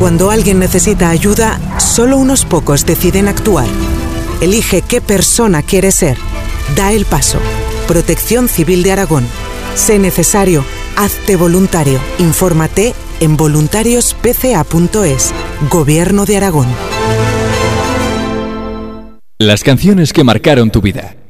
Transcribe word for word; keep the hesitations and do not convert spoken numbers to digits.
Cuando alguien necesita ayuda, solo unos pocos deciden actuar. Elige qué persona quieres ser. Da el paso. Protección Civil de Aragón. Sé necesario. Hazte voluntario. Infórmate en voluntarios p c a punto es. Gobierno de Aragón. Las canciones que marcaron tu vida.